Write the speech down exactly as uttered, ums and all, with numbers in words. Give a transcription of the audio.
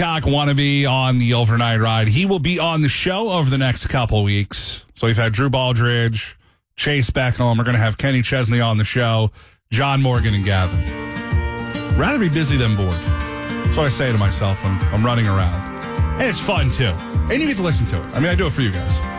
Cock wannabe on the overnight ride. He will be on the show over the next couple weeks. So we've had Drew Baldridge, Chase Beckham. We're going to have Kenny Chesney on the show, John Morgan and Gavin. Rather be busy than bored. That's what I say to myself when I'm running around. And it's fun, too. And you get to listen to it. I mean, I do it for you guys.